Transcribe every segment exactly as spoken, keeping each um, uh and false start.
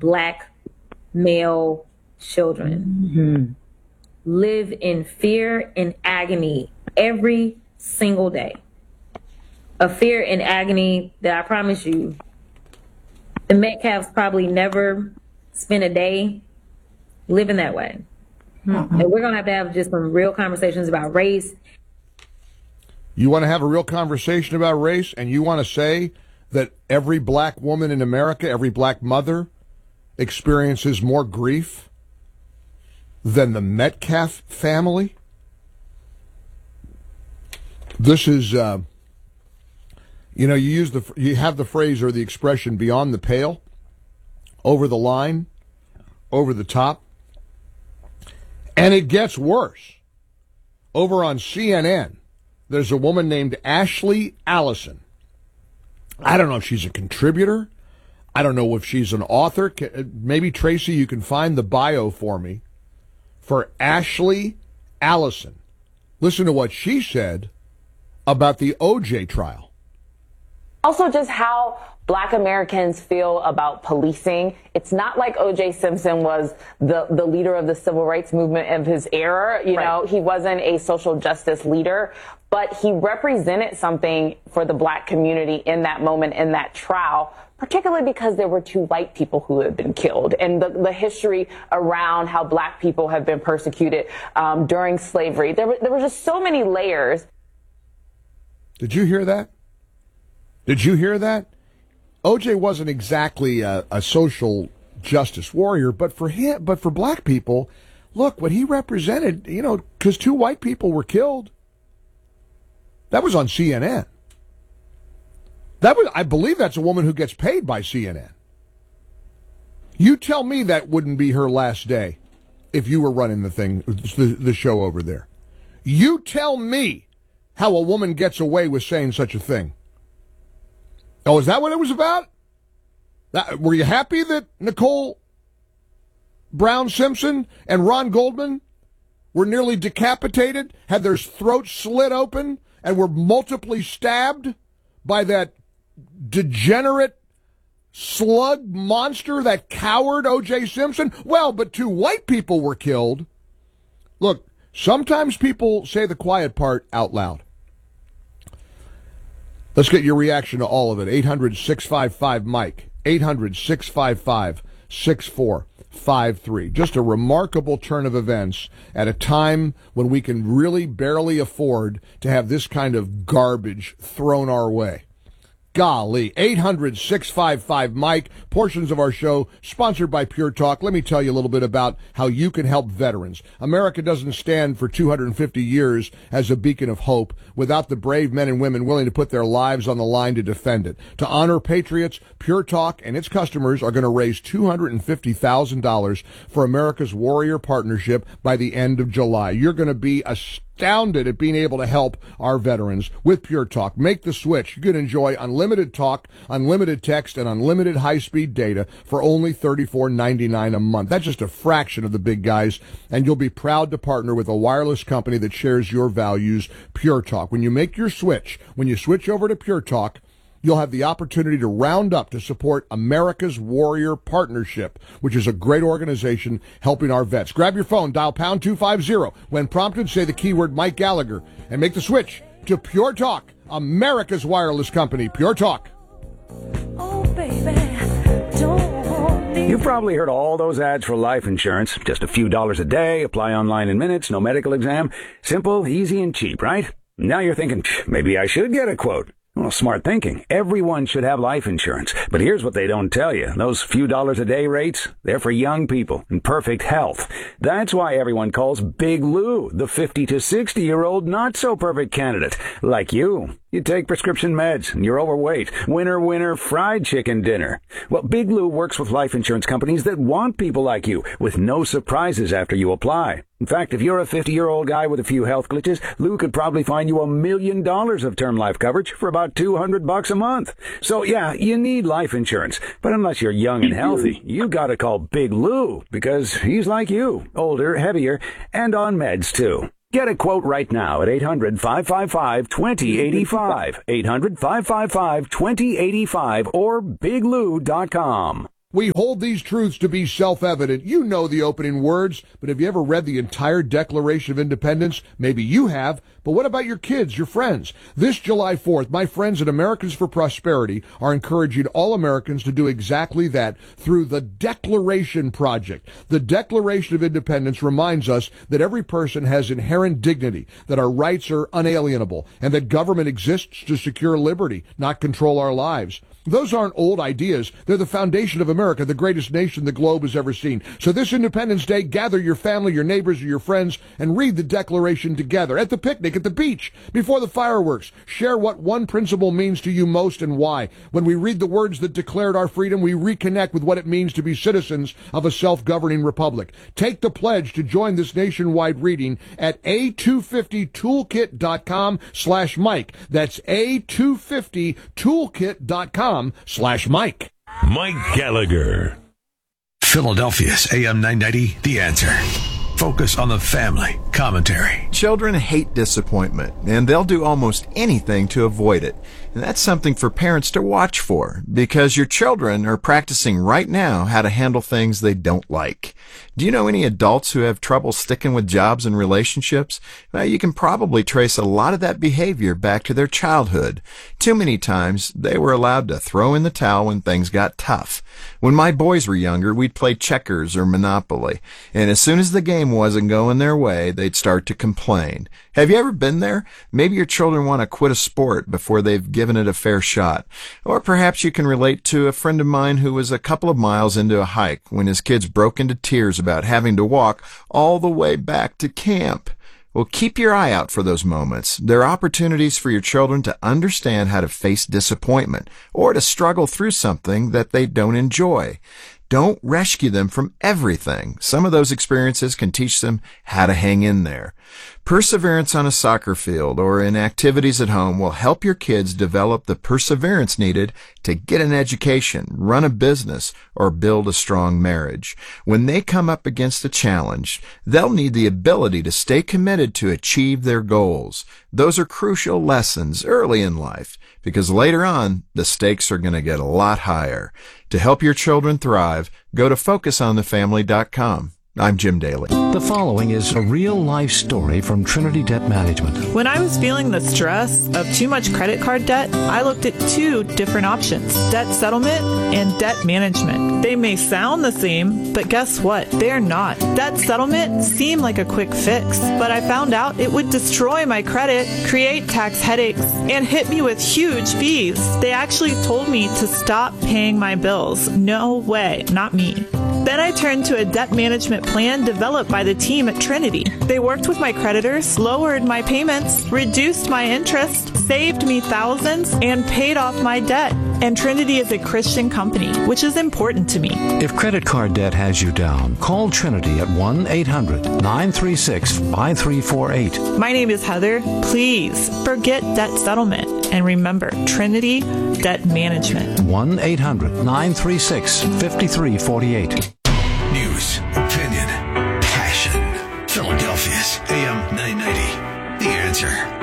Black male children mm-hmm. live in fear and agony every single day. A fear and agony that I promise you, the Metcalfs probably never spent a day living that way. Mm-hmm. And we're going to have to have just some real conversations about race. You want to have a real conversation about race, and you want to say that every black woman in America, every black mother, experiences more grief than the Metcalf family? This is, uh, you know, you use the, you have the phrase or the expression beyond the pale, over the line, over the top. And it gets worse. Over on C N N, there's a woman named Ashley Allison. I don't know if she's a contributor. I don't know if she's an author. Maybe, Tracy, you can find the bio for me for Ashley Allison. Listen to what she said about the O J trial. Also, just how Black Americans feel about policing. It's not like O J Simpson was the, the leader of the civil rights movement of his era. You right. know, he wasn't a social justice leader, but he represented something for the Black community in that moment, in that trial, particularly because there were two white people who had been killed, and the, the history around how Black people have been persecuted um, during slavery. There were, there were just so many layers. Did you hear that? Did you hear that? O J wasn't exactly a, a social justice warrior, but for him, but for black people, look, what he represented, you know, because two white people were killed. That was on C N N. That was, I believe that's a woman who gets paid by C N N. You tell me that wouldn't be her last day if you were running the thing, the, the show over there. You tell me how a woman gets away with saying such a thing. Oh, is that what it was about? That, were you happy that Nicole Brown Simpson and Ron Goldman were nearly decapitated, had their throats slit open, and were multiply stabbed by that degenerate slug monster, that coward O J Simpson? Well, but two white people were killed. Look, sometimes people say the quiet part out loud. Let's get your reaction to all of it. eight hundred, six five five, Mike. eight hundred, six five five, six four five three. Just a remarkable turn of events at a time when we can really barely afford to have this kind of garbage thrown our way. Golly, eight hundred, six five five, Mike. Portions of our show sponsored by Pure Talk. Let me tell you a little bit about how you can help veterans. America doesn't stand for two hundred fifty years as a beacon of hope without the brave men and women willing to put their lives on the line to defend it. To honor patriots, Pure Talk and its customers are going to raise two hundred fifty thousand dollars for America's Warrior Partnership by the end of July. You're going to be astounded at being able to help our veterans with Pure Talk. Make the switch. You can enjoy unlimited talk, unlimited text, and unlimited high-speed data for only thirty-four ninety-nine a month. That's just a fraction of the big guys, and you'll be proud to partner with a wireless company that shares your values, Pure Talk. When you make your switch, when you switch over to Pure Talk, you'll have the opportunity to round up to support America's Warrior Partnership, which is a great organization helping our vets. Grab your phone, dial pound two fifty. When prompted, say the keyword Mike Gallagher, and make the switch to Pure Talk, America's wireless company, Pure Talk. Oh, baby, don't leave. You've probably heard all those ads for life insurance. Just a few dollars a day, apply online in minutes, no medical exam. Simple, easy, and cheap, right? Now you're thinking, maybe I should get a quote. Well, smart thinking. Everyone should have life insurance. But here's what they don't tell you. Those few dollars a day rates, they're for young people in perfect health. That's why everyone calls Big Lou the fifty to sixty-year-old not-so-perfect candidate. Like you. You take prescription meds, and you're overweight. Winner, winner, fried chicken dinner. Well, Big Lou works with life insurance companies that want people like you, with no surprises after you apply. In fact, if you're a fifty-year-old guy with a few health glitches, Lou could probably find you a million dollars of term life coverage for about two hundred bucks a month. So yeah, you need life insurance. But unless you're young and healthy, you gotta call Big Lou, because he's like you, older, heavier, and on meds too. Get a quote right now at eight hundred, five five five, two zero eight five, eight hundred, five five five, two zero eight five, or big lou dot com. We hold these truths to be self-evident. You know the opening words, but have you ever read the entire Declaration of Independence? Maybe you have, but what about your kids, your friends? This July fourth, my friends at Americans for Prosperity are encouraging all Americans to do exactly that through the Declaration Project. The Declaration of Independence reminds us that every person has inherent dignity, that our rights are unalienable, and that government exists to secure liberty, not control our lives. Those aren't old ideas. They're the foundation of America, the greatest nation the globe has ever seen. So this Independence Day, gather your family, your neighbors, or your friends, and read the Declaration together at the picnic, at the beach, before the fireworks. Share what one principle means to you most and why. When we read the words that declared our freedom, we reconnect with what it means to be citizens of a self-governing republic. Take the pledge to join this nationwide reading at A two fifty toolkit dot com slash Mike. That's A two fifty toolkit dot com slash Mike. Mike Gallagher. Philadelphia's A M nine ninety, The Answer. Focus on the family. Commentary. Children hate disappointment, and they'll do almost anything to avoid it. And that's something for parents to watch for, because your children are practicing right now how to handle things they don't like. Do you know any adults who have trouble sticking with jobs and relationships? Well, you can probably trace a lot of that behavior back to their childhood. Too many times, they were allowed to throw in the towel when things got tough. When my boys were younger, we'd play checkers or Monopoly, and as soon as the game wasn't going their way, they'd start to complain. Have you ever been there? Maybe your children want to quit a sport before they've given it a fair shot. Or perhaps you can relate to a friend of mine who was a couple of miles into a hike when his kids broke into tears about having to walk all the way back to camp. Well, keep your eye out for those moments. They're opportunities for your children to understand how to face disappointment or to struggle through something that they don't enjoy. Don't rescue them from everything. Some of those experiences can teach them how to hang in there. Perseverance on a soccer field or in activities at home will help your kids develop the perseverance needed to get an education, run a business, or build a strong marriage. When they come up against a challenge, they'll need the ability to stay committed to achieve their goals. Those are crucial lessons early in life, because later on, the stakes are going to get a lot higher. To help your children thrive, go to focus on the family dot com. I'm Jim Daly. The following is a real-life story from Trinity Debt Management. When I was feeling the stress of too much credit card debt, I looked at two different options, debt settlement and debt management. They may sound the same, but guess what? They're not. Debt settlement seemed like a quick fix, but I found out it would destroy my credit, create tax headaches, and hit me with huge fees. They actually told me to stop paying my bills. No way, not me. Then I turned to a debt management plan developed by the team at Trinity. They worked with my creditors, lowered my payments, reduced my interest, saved me thousands, and paid off my debt. And Trinity is a Christian company, which is important to me. If credit card debt has you down, call Trinity at one eight hundred nine three six five three four eight. My name is Heather. Please forget debt settlement. And remember, Trinity Debt Management. one eight hundred nine three six five three four eight. News, opinion, passion. Philadelphia's A M nine ninety, The Answer.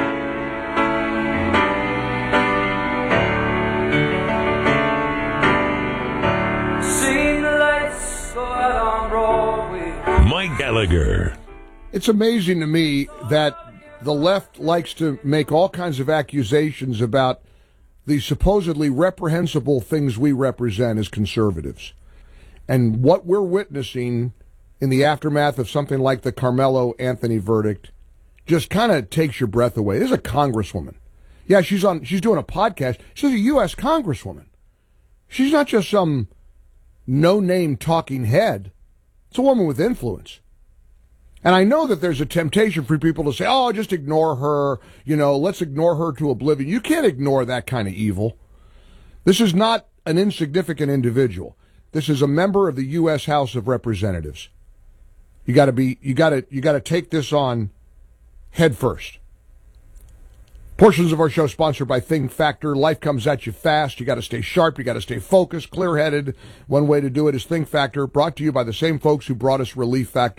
Mike Gallagher. It's amazing to me that the left likes to make all kinds of accusations about the supposedly reprehensible things we represent as conservatives. And what we're witnessing in the aftermath of something like the Carmelo Anthony verdict just kind of takes your breath away. This is a congresswoman. Yeah, she's on. She's doing a podcast. She's a U S congresswoman. She's not just some no-name talking head. It's a woman with influence. And I know that there's a temptation for people to say, oh, just ignore her. You know, let's ignore her to oblivion. You can't ignore that kind of evil. This is not an insignificant individual. This is a member of the U S House of Representatives. You got to be, you got to, you got to take this on head first. Portions of our show sponsored by Think Factor. Life comes at you fast. You got to stay sharp. You got to stay focused, clear-headed. One way to do it is Think Factor, brought to you by the same folks who brought us Relief Factor.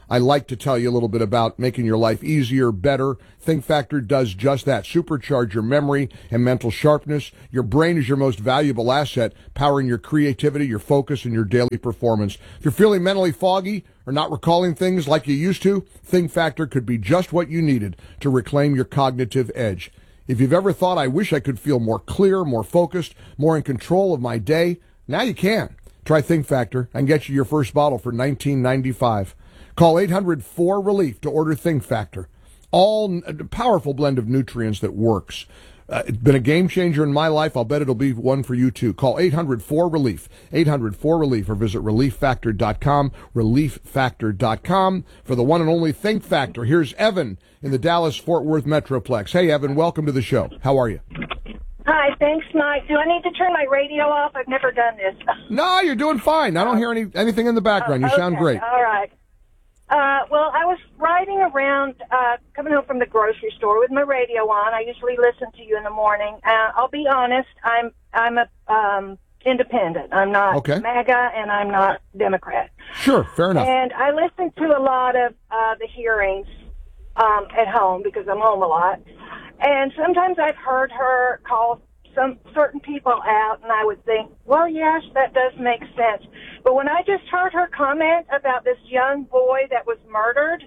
I like to tell you a little bit about making your life easier, better. Think Factor does just that. Supercharge your memory and mental sharpness. Your brain is your most valuable asset, powering your creativity, your focus, and your daily performance. If you're feeling mentally foggy or not recalling things like you used to, Think Factor could be just what you needed to reclaim your cognitive edge. If you've ever thought, I wish I could feel more clear, more focused, more in control of my day, now you can. Try Think Factor and get you your first bottle for nineteen ninety-five. Call eight hundred four relief to order Think Factor. All a powerful blend of nutrients that works. Uh, it's been a game changer in my life. I'll bet it'll be one for you too. Call eight hundred four relief, eight hundred four relief, or visit relief factor dot com, relief factor dot com for the one and only Think Factor. Here's Evan in the Dallas-Fort Worth Metroplex. Hey, Evan, welcome to the show. How are you? Hi, thanks, Mike. Do I need to turn my radio off? I've never done this. No, you're doing fine. I don't hear any anything in the background. You okay. sound great. All right. Uh, well, I was riding around, uh, coming home from the grocery store with my radio on. I usually listen to you in the morning. Uh, I'll be honest, I'm I'm a um, independent. I'm not okay. MAGA, and I'm not Democrat. Sure, fair enough. And I listen to a lot of uh, the hearings um, at home because I'm home a lot. And sometimes I've heard her call some certain people out, and I would think, well, yes, that does make sense. But when I just heard her comment about this young boy that was murdered,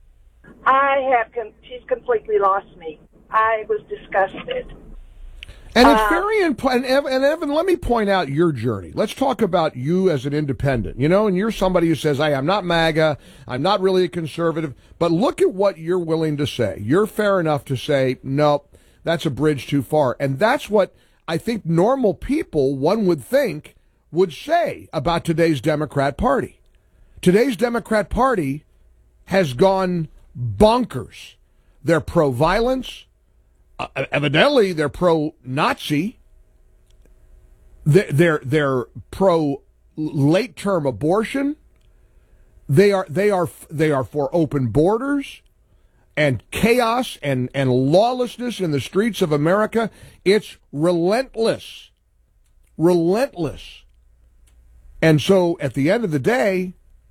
I have, com- she's completely lost me. I was disgusted. And it's uh, very important. And, and Evan, let me point out your journey. Let's talk about you as an independent, you know, and you're somebody who says, hey, I'm not MAGA, I'm not really a conservative, but look at what you're willing to say. You're fair enough to say, nope, that's a bridge too far. And that's what I think normal people, one would think, would say about today's Democrat Party. Today's Democrat Party has gone bonkers. They're pro-violence. Uh, evidently, they're pro-Nazi. They're, they're, they're pro-late-term abortion. They are, they are, they are for open borders and chaos and, and lawlessness in the streets of America. It's relentless. Relentless. And so, at the end of the day,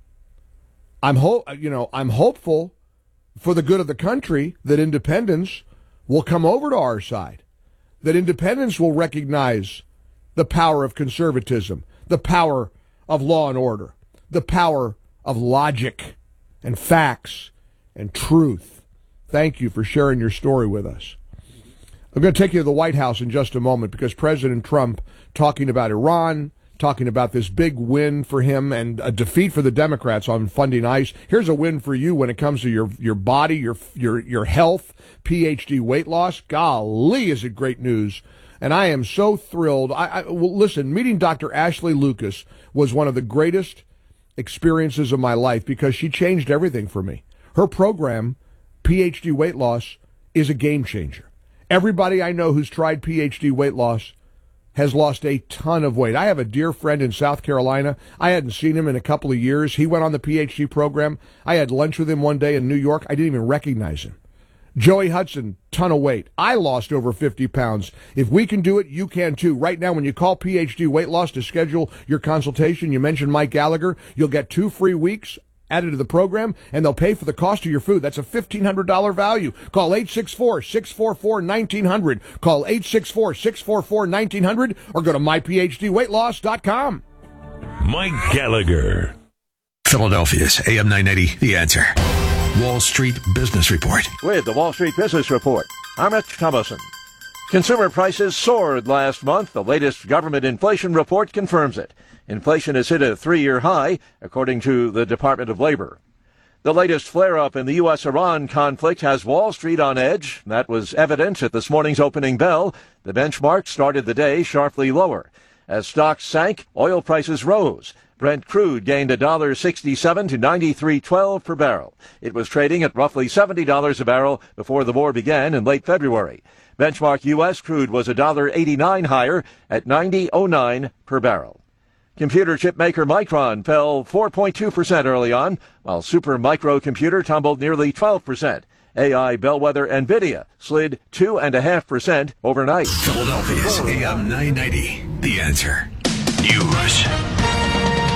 I'm ho- you know, I'm hopeful for the good of the country that independents will come over to our side, that independents will recognize the power of conservatism, the power of law and order, the power of logic and facts and truth. Thank you for sharing your story with us. I'm going to take you to the White House in just a moment because President Trump talking about Iran, talking about this big win for him and a defeat for the Democrats on funding ICE. Here's a win for you when it comes to your your body, your your your health, P H D weight loss. Golly, is it great news. And I am so thrilled. I, I well, listen, meeting Doctor Ashley Lucas was one of the greatest experiences of my life because she changed everything for me. Her program, P H D weight loss, is a game changer. Everybody I know who's tried P H D weight loss has lost a ton of weight. I have a dear friend in South Carolina. I hadn't seen him in a couple of years. He went on the P H D program. I had lunch with him one day in New York. I didn't even recognize him. Joey Hudson, ton of weight. I lost over fifty pounds. If we can do it, you can too. Right now, when you call P H D Weight Loss to schedule your consultation, you mention Mike Gallagher, you'll get two free weeks added to the program, and they'll pay for the cost of your food. That's a fifteen hundred dollars value. Call eight six four, six four four, one nine zero zero. Call eight six four, six four four, one nine zero zero or go to my p h d weight loss dot com. Mike Gallagher. Philadelphia's A M nine ninety, The Answer. Wall Street Business Report. With the Wall Street Business Report, I'm Rich Thomason. Consumer prices soared last month. The latest government inflation report confirms it. Inflation has hit a three-year high, according to the Department of Labor. The latest flare-up in the U S Iran conflict has Wall Street on edge. That was evident at this morning's opening bell. The benchmark started the day sharply lower. As stocks sank, oil prices rose. Brent crude gained one dollar sixty-seven to ninety-three twelve per barrel. It was trading at roughly seventy dollars a barrel before the war began in late February. Benchmark U S crude was one dollar eighty-nine higher at ninety oh nine per barrel. Computer chip maker Micron fell four point two percent early on, while Super Microcomputer tumbled nearly twelve percent. A I bellwether NVIDIA slid two point five percent overnight. Philadelphia's A M nine ninety, The Answer. News.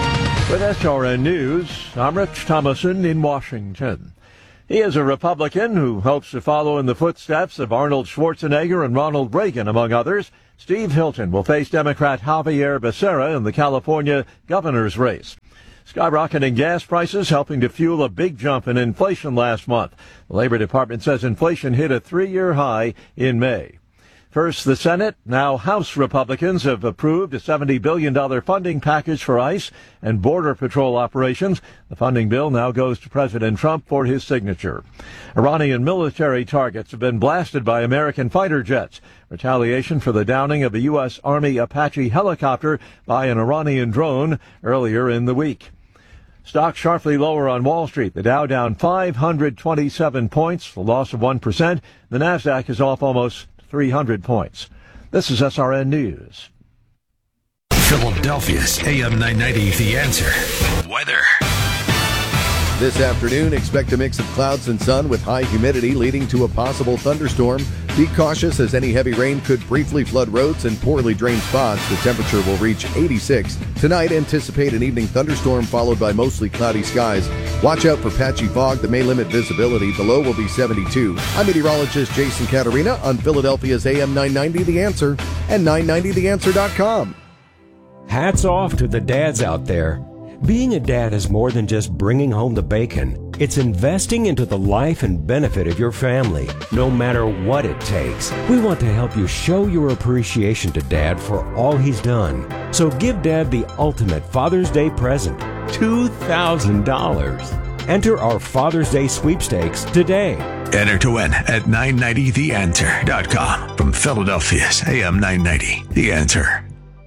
With S R N News, I'm Rich Thomason in Washington. He is a Republican who hopes to follow in the footsteps of Arnold Schwarzenegger and Ronald Reagan, among others. Steve Hilton will face Democrat Javier Becerra in the California governor's race. Skyrocketing gas prices helping to fuel a big jump in inflation last month. The Labor Department says inflation hit a three-year high in May. First, the Senate, now House Republicans have approved a seventy billion dollars funding package for ICE and Border Patrol operations. The funding bill now goes to President Trump for his signature. Iranian military targets have been blasted by American fighter jets. Retaliation for the downing of a U S. Army Apache helicopter by an Iranian drone earlier in the week. Stocks sharply lower on Wall Street. The Dow down five hundred twenty-seven points, a loss of one percent. The Nasdaq is off almost three hundred points. This is S R N News. Philadelphia's A M nine ninety, The Answer. Weather. This afternoon, expect a mix of clouds and sun with high humidity leading to a possible thunderstorm. Be cautious as any heavy rain could briefly flood roads and poorly drained spots. The temperature will reach eighty-six. Tonight, anticipate an evening thunderstorm followed by mostly cloudy skies. Watch out for patchy fog that may limit visibility. The low will be seventy-two. I'm meteorologist Jason Caterina on Philadelphia's A M nine ninety The Answer and nine ninety the answer dot com. Hats off to the dads out there. Being a dad is more than just bringing home the bacon. It's investing into the life and benefit of your family, no matter what it takes. We want to help you show your appreciation to Dad for all he's done. So give Dad the ultimate Father's Day present, two thousand dollars. Enter our Father's Day sweepstakes today. Enter to win at nine ninety the answer dot com. From Philadelphia's A M nine ninety, The Answer.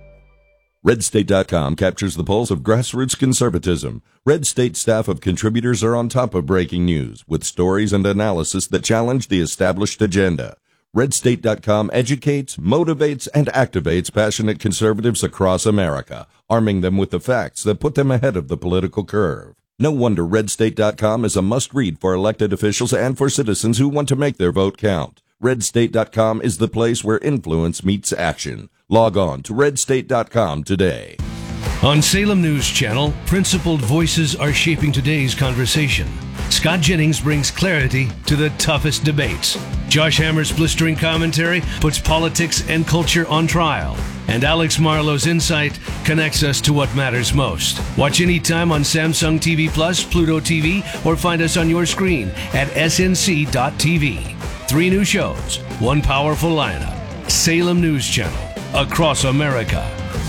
Red State dot com captures the pulse of grassroots conservatism. Red State staff of contributors are on top of breaking news with stories and analysis that challenge the established agenda. Red State dot com educates, motivates, and activates passionate conservatives across America, arming them with the facts that put them ahead of the political curve. No wonder Red State dot com is a must-read for elected officials and for citizens who want to make their vote count. Red State dot com is the place where influence meets action. Log on to Red State dot com today. On Salem News Channel, principled voices are shaping today's conversation. Scott Jennings brings clarity to the toughest debates. Josh Hammer's blistering commentary puts politics and culture on trial. And Alex Marlowe's insight connects us to what matters most. Watch anytime on Samsung T V Plus, Pluto T V, or find us on your screen at S N C dot T V. Three new shows, one powerful lineup. Salem News Channel, across America.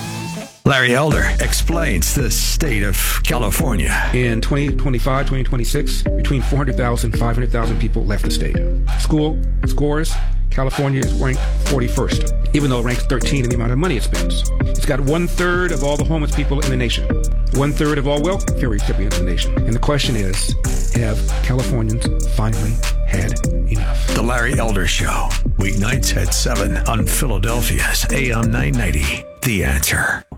Larry Elder explains the state of California. In twenty twenty-five, twenty twenty-six, between four hundred thousand and five hundred thousand people left the state. School scores, California is ranked forty-first, even though it ranks thirteen in the amount of money it spends. It's got one-third of all the homeless people in the nation, one-third of all welfare recipients in the nation. And the question is, have Californians finally had enough? The Larry Elder Show, weeknights at seven on Philadelphia's A M nine ninety, The Answer.